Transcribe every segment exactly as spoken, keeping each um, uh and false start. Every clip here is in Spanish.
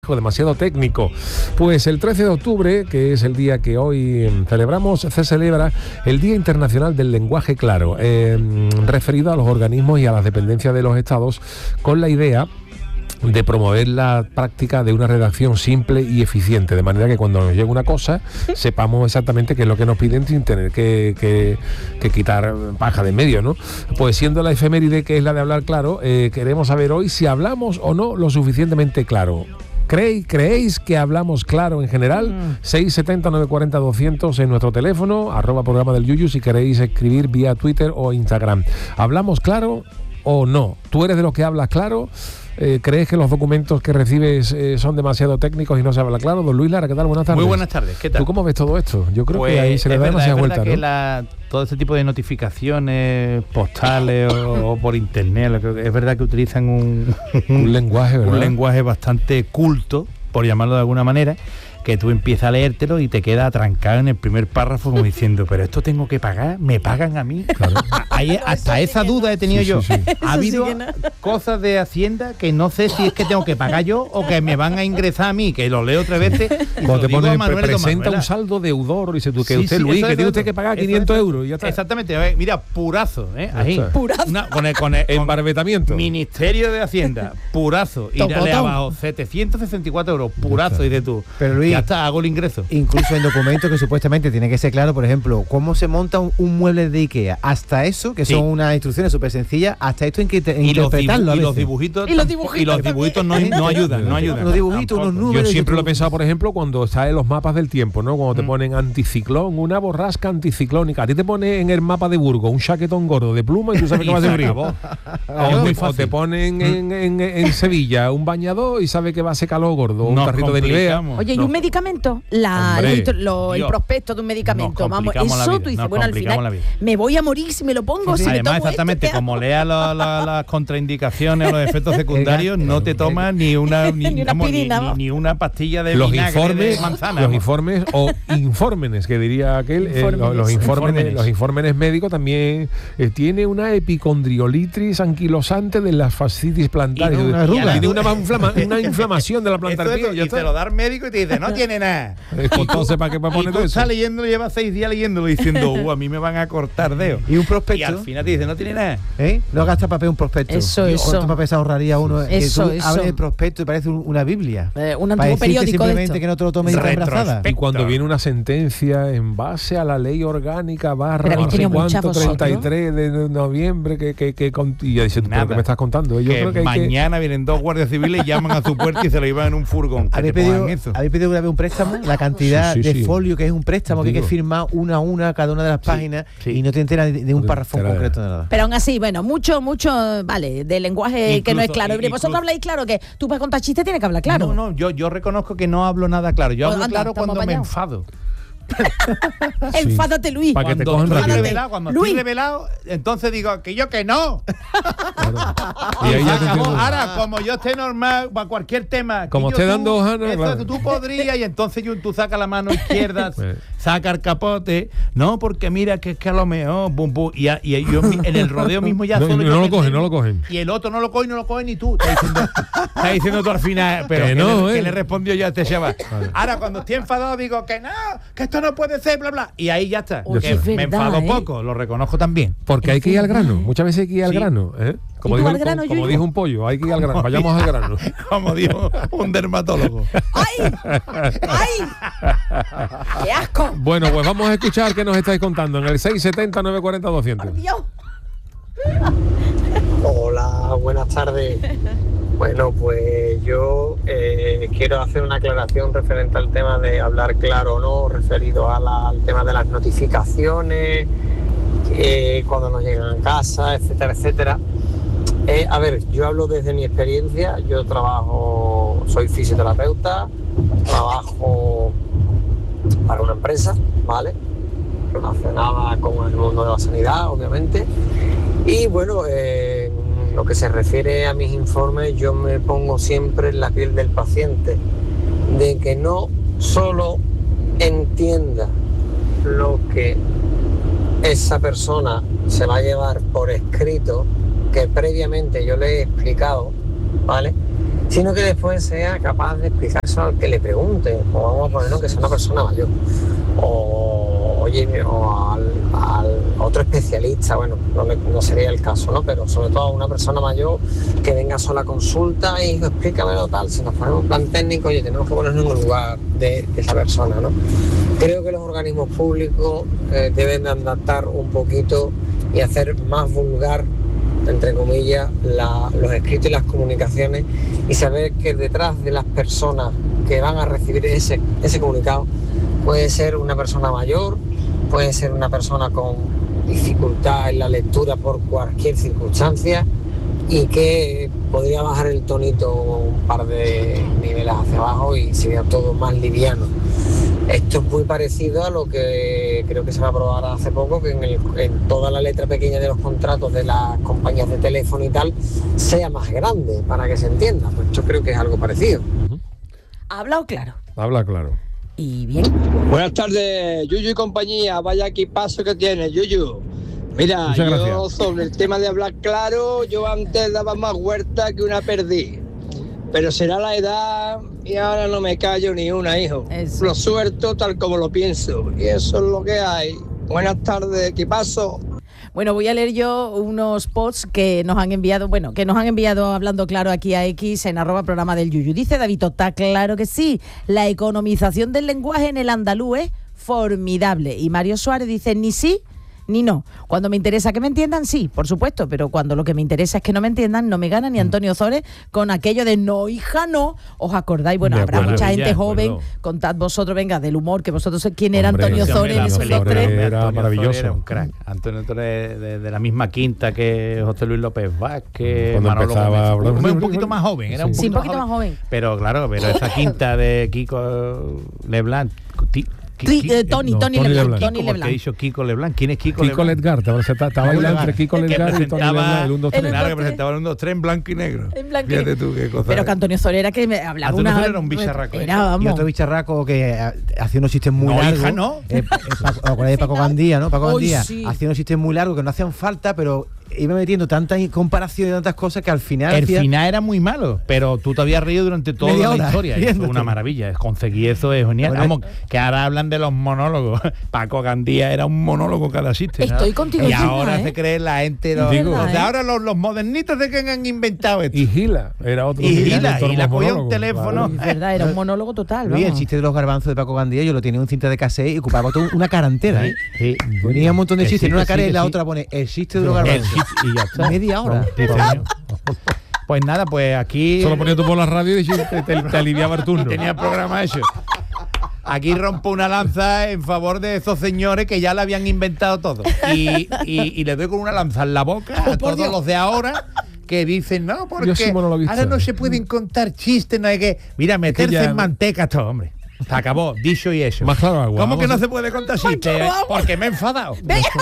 demasiado técnico. Pues el trece de octubre, que es el día que hoy celebramos, se celebra el Día Internacional del Lenguaje Claro, eh, referido a los organismos y a las dependencias de los estados, con la idea de promover la práctica de una redacción simple y eficiente, de manera que cuando nos llegue una cosa sepamos exactamente qué es lo que nos piden sin tener que, que, que quitar paja de en medio, ¿no? Pues siendo la efeméride que es la de hablar claro, eh, queremos saber hoy si hablamos o no lo suficientemente claro. ¿Creéis, ¿Creéis que hablamos claro en general? Mm. seis siete cero, nueve cuatro cero, doscientos en nuestro teléfono, arroba programa del Yuyu, si queréis escribir vía Twitter o Instagram. ¿Hablamos claro o no? ¿Tú eres de los que hablas claro? Eh, ¿Crees que los documentos que recibes eh, son demasiado técnicos y no se habla claro? Don Luis Lara, ¿qué tal? Buenas tardes. Muy buenas tardes, ¿qué tal? ¿Tú cómo ves todo esto? Yo creo pues que ahí se le da verdad, demasiada es vuelta, que ¿no? La, todo este tipo de notificaciones postales o, o por internet, es verdad que utilizan un, un lenguaje, ¿verdad? Un lenguaje bastante culto, por llamarlo de alguna manera, que tú empiezas a leértelo y te quedas atrancado en el primer párrafo como diciendo, pero esto tengo que pagar, ¿me pagan a mí? Claro. Ahí, hasta esa duda he tenido sí, yo. Sí, sí. Ha habido sí no. cosas de Hacienda que no sé si es que tengo que pagar yo o que me van a ingresar a mí, que lo leo tres veces. Y cuando te ponen, Manuel, presenta un saldo deudor y dice tú que sí, usted sí, Luis, eso, que eso, tiene usted que pagar quinientos euros y ya está. Exactamente, a ver, mira, purazo, ¿eh? Ahí. Purazo. Una, con el, con el, con embarbetamiento. Ministerio de Hacienda, purazo. Y dale abajo, setecientos sesenta y cuatro euros, purazo, dices tú. Pero Luis, ya está, hago el ingreso. Incluso en documentos que supuestamente tiene que ser claro, por ejemplo, cómo se monta un, un mueble de Ikea, hasta eso, que sí. son unas instrucciones súper sencillas, hasta esto hay que te, interpretarlo. Y los dibujitos, y los dibujitos, y los dibujitos no, no ayudan, no ayudan. Los dibujitos, unos números. Yo siempre lo he pensado, por ejemplo, cuando salen los mapas del tiempo, ¿no? Cuando te mm. ponen anticiclón, una borrasca anticiclónica. A ti te pone en el mapa de Burgos un chaquetón gordo de pluma y tú sabes que va a ser frío. O, o te ponen mm. en, en, en Sevilla un bañador y sabes que va a ser calor gordo, un carrito de Nivea. Oye, ¿y un medicamento? La, la, lo, el prospecto de un medicamento, vamos, eso tú dices, bueno, al final me voy a morir si me lo pongo. Sí, si además, me tomo exactamente, esto, como leas la, la, las contraindicaciones, los efectos secundarios, no te tomas ni una ni, ni, una, vamos, pirina, ni, ni, ni una pastilla de los vinagre informes, de manzana. Los ¿no? informes o infórmenes, que diría aquel, eh, los, los informes, los informes médicos también eh, tiene una epicondriolitis anquilosante de la fascitis plantar. Y no, una tiene una, inflama, una inflamación de la plantar pie. Y te lo da el médico y te dice, no tiene nada. Entonces, ¿para qué me pones todo eso? Está leyendo, lleva seis días leyéndolo diciendo, uh, a mí me van a cortar dedos. Y un prospecto. Y al final te dice, no tiene nada. ¿Eh? No gasta papel un prospecto. Eso, eso. ¿Cuánto papel se ahorraría uno? Eso, que tú eso. abres el prospecto y parece una Biblia. Eh, un antiguo periódico simplemente de esto. Que no te lo tomes embarazada. Y cuando viene una sentencia en base a la ley orgánica barra no sé cuánto, treinta y tres de noviembre, que, que, que, que y ya dices, ¿pero qué me estás contando? Yo que creo que mañana que... vienen dos guardias civiles y llaman a su puerta y se lo llevan en un furgón. ¿Habéis pedido, ¿Habéis pedido una vez un préstamo? La cantidad sí, sí, de sí. folio que es un préstamo, Digo. que hay que firmar una a una cada una de las páginas sí, sí. y no te enteras de, de un párrafo en concreto de nada. Pero aún así, bueno, mucho, mucho, vale, de lenguaje incluso, que no es claro. Y vosotros habláis claro, que tú para contar chistes tienes que hablar claro. No, no, yo, yo reconozco que no hablo nada claro. Yo pues hablo anda, claro cuando me enfado. Enfádate, Luis. Para que te cuando cojan estoy rápido. revelado, cuando Luis. estoy revelado, entonces digo que yo que no. Claro. Y, y ahí ya te ahora, como yo esté normal, para cualquier tema. Como esté dando hojas, claro. Tú podrías, y entonces yo, tú sacas la mano izquierda, saca el capote. No, porque mira que es que a lo mejor, bum, bum, y, y yo en el rodeo mismo ya no, solo. No lo cogen, no lo cogen. Y el otro no lo coge, no lo coge ni tú. Está diciendo, está diciendo tú al final, pero que, no, le, eh. que le respondió yo a este chaval. Vale. Ahora, cuando estoy enfadado, digo que no, que esto no puede ser, bla, bla. Y ahí ya está. Oye, me verdad, enfado ¿eh? poco, lo reconozco también. Porque hay que ir al grano. Muchas veces hay que ir al sí. grano. ¿eh? Como, dijo, grano, como, como dijo un pollo, hay que ir al grano. Vayamos al grano. Como dijo un dermatólogo. ¡Ay! ¡Ay! ¡Qué asco! Bueno, pues vamos a escuchar qué nos estáis contando en el seis siete cero, nueve cuatro cero, doscientos. Dios. Hola, buenas tardes. Bueno, pues yo eh, quiero hacer una aclaración referente al tema de hablar claro o no, referido a la, al tema de las notificaciones, eh, cuando nos llegan a casa, etcétera, etcétera. Eh, a ver, yo hablo desde mi experiencia, yo trabajo, soy fisioterapeuta, trabajo para una empresa, ¿vale? Relacionada con el mundo de la sanidad, obviamente. Y bueno, eh, lo que se refiere a mis informes, yo me pongo siempre en la piel del paciente, de que no solo entienda lo que esa persona se va a llevar por escrito, que previamente yo le he explicado, ¿vale? sino que después sea capaz de explicárselo al que le pregunte, o vamos a ponerlo que sea una persona mayor, o, oye, o al, al otro especialista, bueno, no, no sería el caso, ¿no? Pero sobre todo a una persona mayor que venga sola a consulta y explícamelo tal, si nos ponemos en plan técnico, oye, tenemos que ponernos en el lugar de, de esa persona, ¿no? Creo que los organismos públicos eh, deben de adaptar un poquito y hacer más vulgar, entre comillas, la, los escritos y las comunicaciones, y saber que detrás de las personas que van a recibir ese, ese comunicado puede ser una persona mayor, puede ser una persona con dificultad en la lectura por cualquier circunstancia y que podría bajar el tonito un par de niveles hacia abajo y sería todo más liviano. Esto es muy parecido a lo que creo que se va a aprobar hace poco, que en, el, en toda la letra pequeña de los contratos de las compañías de teléfono y tal sea más grande, para que se entienda. Pues yo creo que es algo parecido. ¿Ha hablado claro? Habla claro. Y bien. Buenas tardes, Yuyu y compañía. Vaya equipazo que tienes, Yuyu. Mira, Muchas yo gracias. sobre el tema de hablar claro, yo antes daba más vuelta que una perdiz. Pero será la edad y ahora no me callo ni una, hijo. Eso. Lo suelto tal como lo pienso. Y eso es lo que hay. Buenas tardes, equipazo. Bueno, voy a leer yo unos posts que nos han enviado, bueno, que nos han enviado hablando claro aquí a X en arroba programa del Yuyu. Dice David, está claro que sí, la economización del lenguaje en el andaluz es formidable. Y Mario Suárez dice, ni sí ni no. Cuando me interesa que me entiendan, sí, por supuesto, pero cuando lo que me interesa es que no me entiendan, no me gana ni Antonio Zores con aquello de no, hija, no. ¿Os acordáis? Bueno, De habrá acuerdo. mucha gente Ya, joven, acuerdo. contad vosotros, venga, del humor, que vosotros sabéis quién era Hombre, Antonio ese Zores en hombre, esos Antonio dos Zores tres. era Antonio maravilloso. Zores era un crack. Antonio Zores de, de la misma quinta que José Luis López Vázquez, Cuando Manolo empezaba Gómez. a hablar- un poquito más joven, era un Sí. Sí, poquito, un poquito más joven. Pero claro, pero esa quinta de Kiko Leblanc, ti- Tri- Ki- eh, Tony, no, Tony Tony Leblanc, Leblanc. Tony Kiko, porque he Leblanc. dicho Kiko Leblanc. ¿Quién es Kiko, Kiko Leblanc? Ledgar, te está, está bailando entre Kiko Que Ledgar y Tony presentaba Leblanc, el uno dos el tres. Claro, que uno, presentaba el uno dos tres en blanco y negro. En blanco y Fíjate negro. tú qué cosa. Pero que Antonio Zores era que me hablaba Antonio una... Zores era un bicharraco, ¿eh? Era, Y vamos. otro bicharraco que eh, hacía unos chistes muy No, largos. hija, no. Eh, eh, Paco- ¿os acordáis de Paco Gandía, no? Paco Uy, Gandía sí. hacía unos chistes muy largos que no hacían falta, pero iba metiendo tantas comparaciones y tantas cosas que al final... El hacía- final era muy malo, pero tú te habías reído durante toda Media la hora, historia. Y eso es riéndote. una maravilla. Conseguí eso es genial. Bueno, Vamos, que ahora hablan de los monólogos. Paco Gandía era un monólogo cada chiste. ¿no? Estoy contigo, Y Gina, ahora ¿eh? se cree la gente. Los, Digo, los de ¿eh? ahora los, los modernitos de que han inventado esto. Y Gila, era otro. Y que Gila, inventó y la los cogía un monólogos, teléfono. Es verdad, era un monólogo total, Luis, el vamos. chiste de los garbanzos de Paco Gandía yo lo tenía en un cinta de cassette y ocupaba toda una cara entera, ¿eh? Sí. Ponía un montón de Que chistes sí, en una que cara sí, y que la sí. otra pone el chiste de los El garbanzos. chiste, y ya está. Media hora. Sí, señor. Pues nada, pues aquí Solo ponía tú por la radio y te, te, te aliviaba el turno. tenía el programa hecho. Aquí rompo una lanza en favor de esos señores que ya lo habían inventado todo. Y, y, y le doy con una lanza en la boca a todos los de ahora que dicen, no, porque Yo sí monologuista. ahora no se pueden contar chistes, no hay que... Mira, meterse ya- en manteca todo, hombre. Se acabó, dicho y eso. Más claro agua. ¿Cómo que Vamos no a- se puede contar chistes? Porque me he enfadado.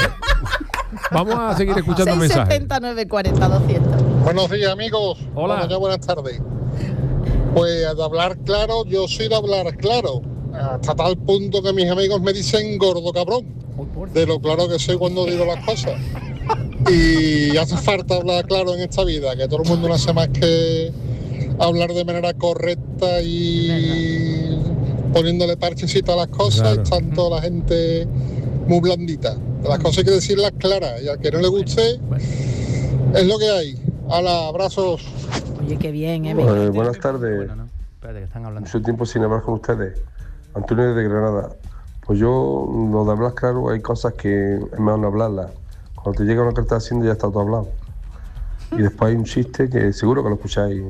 Vamos a seguir escuchando seis mensajes. setenta, nueve cuarenta, doscientos. Buenos días, amigos. Hola. Bueno, ya buenas tardes. Pues de hablar claro, yo soy de hablar claro. Hasta tal punto que mis amigos me dicen gordo cabrón. De lo claro que soy cuando digo las cosas. Y hace falta hablar claro en esta vida, que todo el mundo no hace más que hablar de manera correcta y poniéndole parchecito a las cosas. Claro. Y están toda la gente muy blandita. Las cosas hay que decirlas claras. Y al que no le guste, es lo que hay. Hala, abrazos. Oye, qué bien, ¿eh? Eh, buenas tardes. Bueno, no. Espérate, que están hablando. Mucho tiempo sin hablar con ustedes. Antonio de Granada. Pues yo, lo de hablar claro, hay cosas que es mejor no hablarlas. Cuando te llega una carta de Hacienda ya está todo hablado. Y después hay un chiste que seguro que lo escucháis.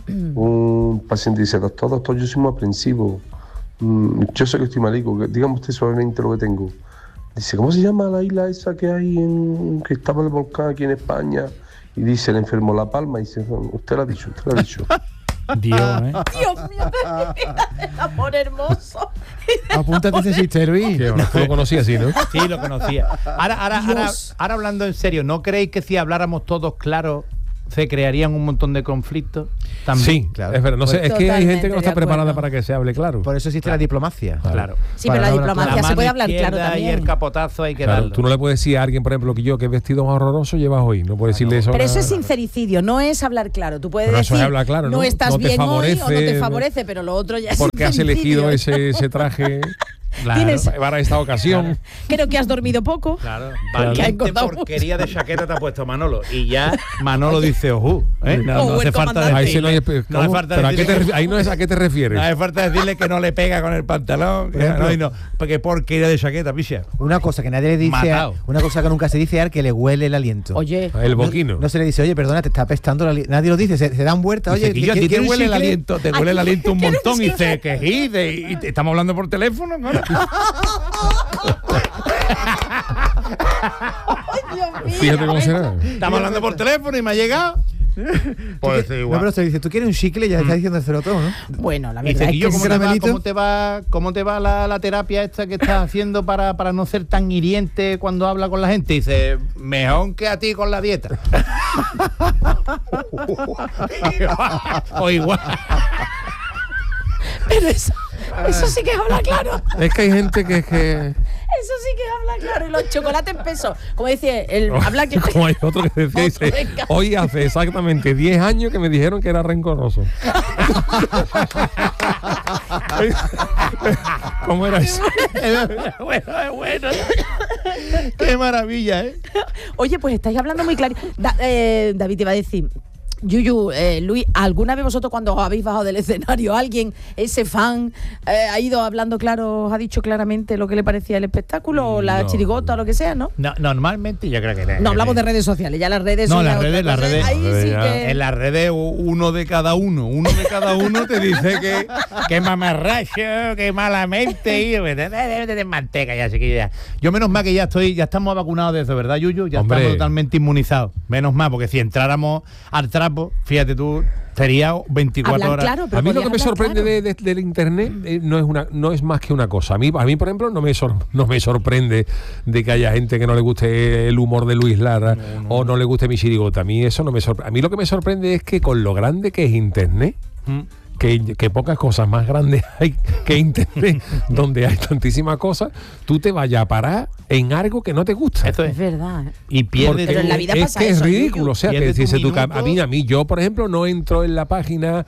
Un paciente dice, doctor, doctor, yo soy muy aprensivo. Mm, Yo sé que estoy malico, que- dígame usted suavemente lo que tengo. Dice, ¿cómo se llama la isla esa que hay en que estaba el volcán aquí en España? Y dice el enfermo La Palma. Y dice, usted lo ha dicho, usted lo ha dicho. Dios, ¿eh? Dios mío, el amor hermoso. Apúntate ese chiste, Luis. Que bueno, tú lo conocías así, ¿no? Sí, lo conocía. Ahora, ahora, ahora, Dios. ahora hablando en serio, ¿no creéis que si habláramos todos claro se crearían un montón de conflictos también. Sí, claro. es verdad. No sé, es que hay gente que no está Totalmente de preparada acuerdo. para que se hable claro. Por eso existe Claro. la diplomacia. Claro. Sí, pero la Para- diplomacia La se puede mano hablar claro izquierda y también. el capotazo hay que Claro, darlo. tú no le puedes decir a alguien, por ejemplo, que yo, qué vestido más horroroso llevas hoy. No puedes decirle eso. Pero a- eso es sincericidio, no es hablar claro. Tú puedes Pero eso decir, es hablar claro, ¿no? estás No te bien hoy o no favorece, te no- favorece, pero lo otro ya es Porque has sincericidio. elegido ese, ese traje Claro. Tienes- para esta ocasión. Creo que has dormido poco. Claro, Que ha valiente engordado porquería de chaqueta te ha puesto Manolo. Y ya Manolo dice, ojú, ¿eh? No, Ojú, no el hace falta comandante. Ahí sí no hay, decirle, no hace ¿cómo? falta Pero ¿a qué te decirle- ref- ahí no es a qué te refieres. no hace falta decirle que no le pega con el pantalón. Que no, y no, porque porquería de chaqueta, picha. Una cosa que nadie le dice, a- Matao. una cosa que nunca se dice es al que le huele el aliento. Oye, El boquino. No, no se le dice, oye, perdona, te está apestando el aliento. Nadie lo dice, se, se dan vueltas, oye, Oye, que yo, a ¿qué- ti te quieres un huele el chicle? aliento, te huele el aliento un ¿Quieres un montón y chicle? dice que sí, de- y te- estamos hablando por teléfono, ¿no? ay, Dios mío. Fíjate cómo será. Estamos hablando por teléfono y me ha llegado. Pues No, pero se dice, tú quieres un chicle, ya está diciendo hacerlo todo, ¿no? Bueno, la Y verdad dice, es Guillo, que ¿cómo sí. te, va, caramelito? ¿cómo te va, cómo te va la, la terapia esta que estás haciendo para, para no ser tan hiriente cuando habla con la gente? Y dice, mejor que a ti con la dieta. O igual. Pero eso, eso sí que habla claro. Es que hay gente que es que. Eso sí que habla claro. Y los chocolates en peso. Como dice, el habla que. Como hay otro que decía, dice, Venga. hoy hace exactamente diez años que me dijeron que era rencoroso. ¿Cómo era eso? Bueno, es bueno. Qué maravilla, ¿eh? Oye, pues estáis hablando muy claro. Da- eh, David te iba a decir. Yuyu, eh, Luis, ¿alguna vez vosotros cuando os habéis bajado del escenario, alguien, ese fan, eh, ha ido hablando claro, os ha dicho claramente lo que le parecía el espectáculo, o la No. chirigota o lo que sea, ¿no? No, normalmente yo creo que No hablamos de redes sociales, ya las redes No, son las ya otra redes, las cosa. redes. Ahí Las redes sí ya. que... En las redes uno de cada uno, uno de cada uno te dice que, que mamarracho, que malamente, y de, de, de, de manteca ya, chiquilla. Yo menos mal que ya estoy, ya estamos vacunados de eso, ¿verdad, Yuyu? Ya Hombre. estamos totalmente inmunizados. Menos mal, porque si entráramos al trapo, fíjate tú, sería veinticuatro Hablan horas. claro, pero A mí lo podías que me hablar sorprende claro. de, de- del internet eh, no es una no es más que una cosa. A mí, a mí por ejemplo, no me, sor- no me sorprende de que haya gente que no le guste el humor de Luis Lara o no le guste mi chirigota. A mí eso no me sorprende. A mí lo que me sorprende es que con lo grande que es internet, Mm. que, que pocas cosas más grandes hay que internet, donde hay tantísimas cosas, tú te vayas a parar en algo que no te gusta. Eso Es es. verdad. ¿eh? Y pierde Pero en la vida es pasa que es eso, ridículo, Yuyu. o sea, que Pierde tu dices tú, que a minuto. mí, a mí, yo por ejemplo no entro en la página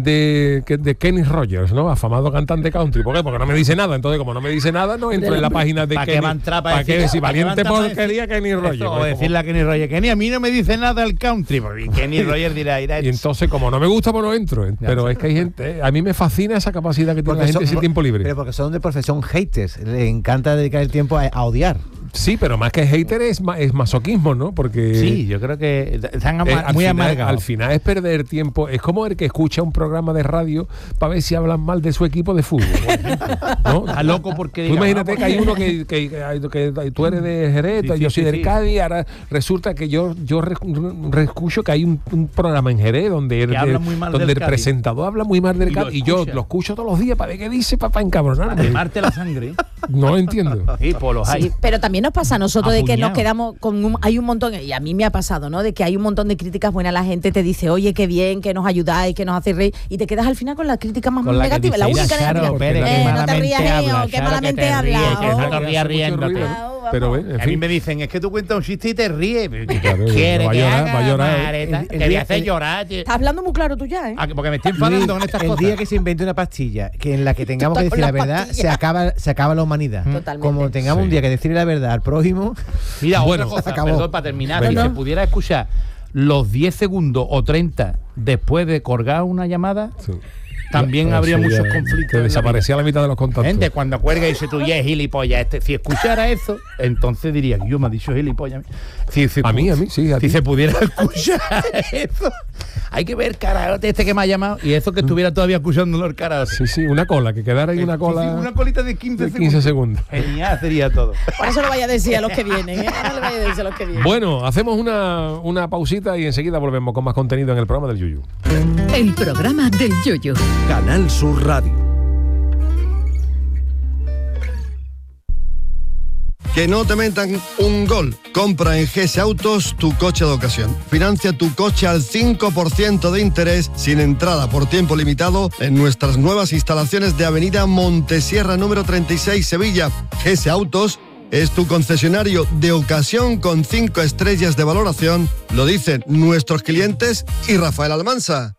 de, que- de Kenny Rogers, ¿no? Afamado cantante country. ¿Por qué? Porque no me dice nada. Entonces, como no me dice nada, no entro en la página de ¿Para Kenny. qué va a entrar? ¿Para qué decir ¿para qué va a valiente entrar para porquería decir Kenny Rogers? eso? O ¿no? decirle a Kenny Rogers, Kenny, a mí no me dice nada el country. Porque Kenny Rogers dirá, irá. Y entonces, como no me gusta, pues no entro. Pero es que hay gente, a mí me fascina esa capacidad que tiene la gente son- ese tiempo libre. Pero porque son de profesión haters, le encanta dedicar el tiempo a, a odiar. Sí, pero más que hater es, ma- es masoquismo, ¿no? Porque Sí, yo creo que están Eh, ama- al muy final, amargados. al final es perder tiempo. Es como el que escucha un programa de radio para ver si hablan mal de su equipo de fútbol. por ejemplo, ¿no? Está loco porque Tú diga, imagínate "Ah, que hay uno que, que- que- que tú eres de Jerez, Sí, sí, yo soy sí, del sí. Cádiz, ahora resulta que yo yo re- re- escucho que hay un, un programa en Jerez donde, el, habla de- muy mal donde del el Cádiz. presentador habla muy mal del Y lo Cádiz y yo escucha. lo escucho todos los días para ver qué dice para encabronarme. quemarte la sangre. No lo entiendo. Sí, por los hay. Sí, pero también nos pasa a nosotros de que nos Apuñado. quedamos con un, hay un montón, y a mí me ha pasado, ¿no? De que hay un montón de críticas buenas, la gente te dice, oye, qué bien, que nos ayudáis, que nos hacéis reír, y te quedas al final con la crítica más Con la que negativa, dice, la "Mira, única Charo negativa. Pérez, Eh, que no te malamente rías, habla, Geo, Charo, que que malamente te habla. ríes, que Oh. no te rías riéndote. Claro, vamos. Pero eh, en A mí fin. me dicen, es que tú cuentas un chiste y te ríes. ¿Qué Claro, quieres va a que llorar, haga, va a llorar. Mareta? El- el Que me día- hace el- llorar. tío. Estás hablando muy claro tú ya, ¿eh? Ah, Porque me estoy enfadando con estas el cosas. día que se invente una pastilla que en la que tengamos Tú que estás decir la con la verdad, pastilla. se acaba, se acaba la humanidad. Totalmente. Como tengamos Sí. un día que decirle la verdad al prójimo, Mira, Bueno, otra cosa, se acabó. perdón, para terminar, Venga. si se pudiera escuchar los diez segundos o treinta después de colgar una llamada, Sí. también Eso habría ya- muchos conflictos. Que en la desaparecía la mitad de los vida. contactos. Gente, cuando cuelga y dice tú, ya es gilipollas. Este, si escuchara eso, entonces diría, yo me ha dicho gilipollas. Si, si, A mí, a mí, sí, a Si ti. se pudiera escuchar eso, hay que ver caraote este que me ha llamado y eso que estuviera todavía escuchándolo el caraote. Sí, sí, una cola, que quedara ahí una Sí, cola sí, una colita de quince, de quince segundos. Genial sería todo. Por eso lo vaya a decir a los que vienen, ¿eh? No le vaya a decir a los que vienen. Bueno, hacemos una, una pausita y enseguida volvemos con más contenido en el programa del Yuyu. El programa del Yoyo. Canal Sur Radio. que no te metan un gol. Compra en G S Autos tu coche de ocasión. Financia tu coche al cinco por ciento de interés sin entrada por tiempo limitado en nuestras nuevas instalaciones de Avenida Montesierra número treinta y seis, Sevilla. G S Autos es tu concesionario de ocasión con cinco estrellas de valoración, lo dicen nuestros clientes y Rafael Almansa.